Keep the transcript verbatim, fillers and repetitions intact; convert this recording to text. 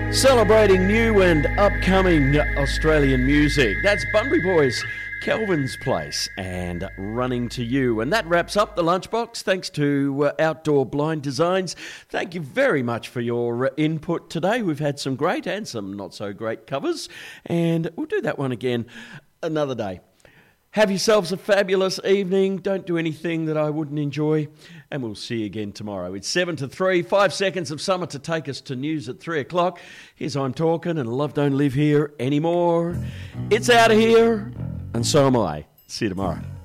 Celebrating new and upcoming Australian music. That's Bunbury Boys, Kelvin's Place, and Running to You. And that wraps up the Lunchbox. Thanks to uh, Outdoor Blind Designs. Thank you very much for your uh, input today. We've had some great and some not so great covers, and we'll do that one again another day. Have yourselves a fabulous evening. Don't do anything that I wouldn't enjoy. And we'll see you again tomorrow. It's seven to three, five seconds of summer to take us to news at three o'clock. Here's I'm Talking, and Love Don't Live Here Anymore. It's out of here, and so am I. See you tomorrow.